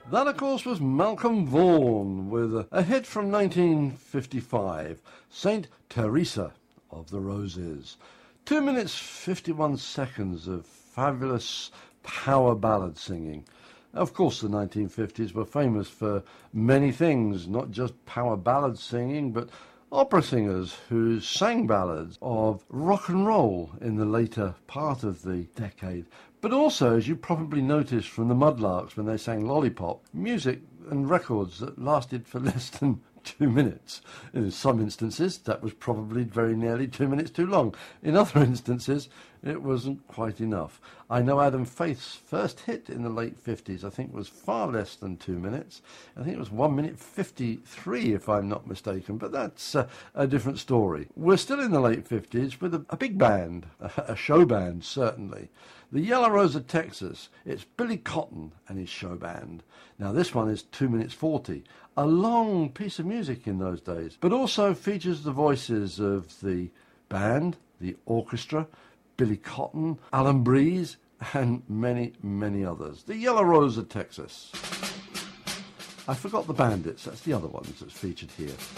That, of course, was Malcolm Vaughan with a hit from 1955, Saint Teresa of the Roses. 2 minutes 51 seconds of fabulous power ballad singing. Of course, the 1950s were famous for many things, not just power ballad singing, but opera singers who sang ballads of rock and roll in the later part of the decade. But also, as you probably noticed from the Mudlarks when they sang Lollipop, music and records that lasted for less than 2 minutes. In some instances, that was probably very nearly 2 minutes too long. In other instances, it wasn't quite enough. I know Adam Faith's first hit in the late 50s, I think, was far less than 2 minutes. I think it was 1 minute 53, if I'm not mistaken, but that's a different story. We're still in the late 50s with a big band, a show band, certainly. The Yellow Rose of Texas. It's Billy Cotton and his show band. Now, this one is 2 minutes 40, a long piece of music in those days, but also features the voices of the band, the orchestra, Billy Cotton, Alan Breeze, and many, many others. The Yellow Rose of Texas. I forgot the Bandits. That's the other ones that's featured here.